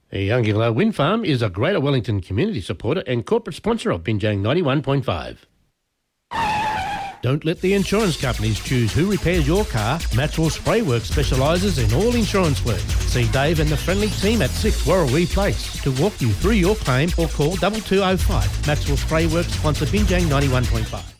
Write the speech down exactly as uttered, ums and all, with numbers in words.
Youngilla Wind Farm is a Greater Wellington community supporter and corporate sponsor of Binjang ninety-one point five. Don't let the insurance companies choose who repairs your car. Maxwell Spray Works specialises in all insurance work. See Dave and the friendly team at six Warrawee Place to walk you through your claim or call double two oh five. Maxwell Spray Works sponsor Binjang ninety-one point five.